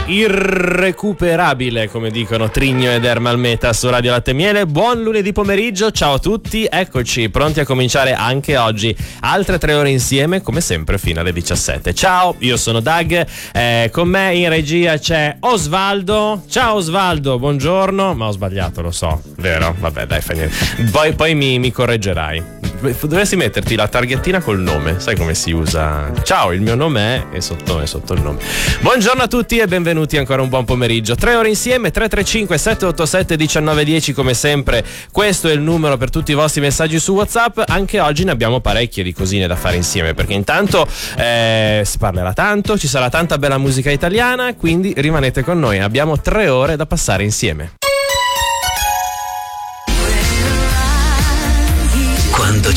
irrecuperabile, come dicono Trigno ed Ermal Meta su Radio Latte e Miele. Buon lunedì pomeriggio, ciao a tutti, eccoci pronti a cominciare anche oggi altre 3 ore insieme, come sempre fino alle 17. Ciao, io sono Doug, con me in regia c'è Osvaldo. Ciao Osvaldo, buongiorno. Ma ho sbagliato, lo so, vero? Vabbè, dai, fa niente. Poi mi correggerai. Dovresti metterti la targhettina col nome, sai come si usa? Ciao, il mio nome è, e sotto il nome. Buongiorno a tutti e benvenuti ancora un buon pomeriggio. 3 ore insieme, 335 787 1910 come sempre. Questo è il numero per tutti i vostri messaggi su WhatsApp. Anche oggi ne abbiamo parecchie di cosine da fare insieme, perché intanto si parlerà tanto, ci sarà tanta bella musica italiana, quindi rimanete con noi, abbiamo 3 ore da passare insieme.